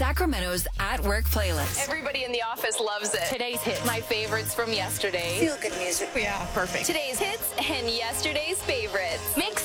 Sacramento's At Work playlist. Everybody in the office loves it. Today's hits. My favorites from yesterday. Feel good music. Yeah, perfect. Today's hits and yesterday's favorites. Make